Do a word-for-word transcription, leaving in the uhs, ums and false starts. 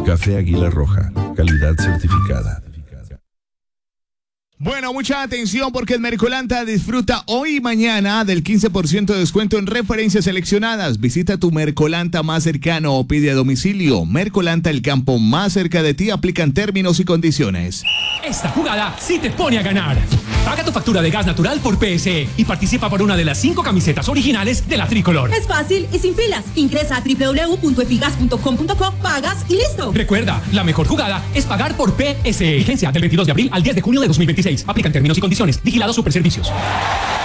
Café Águila Roja, calidad certificada. Bueno, mucha atención porque en Mercolanta disfruta hoy y mañana del quince por ciento de descuento en referencias seleccionadas. Visita tu Mercolanta más cercano o pide a domicilio. Mercolanta, el campo más cerca de ti. Aplican términos y condiciones. Esta jugada sí te pone a ganar. Paga tu factura de gas natural por P S E y participa por una de las cinco camisetas originales de la Tricolor. Es fácil y sin filas. Ingresa a doble u doble u doble u punto efigas punto com punto co, pagas y listo. Recuerda, la mejor jugada es pagar por P S E. Vigencia del veintidós de abril al diez de junio de dos mil veintiséis. Aplican términos y condiciones. Vigilado Superservicios.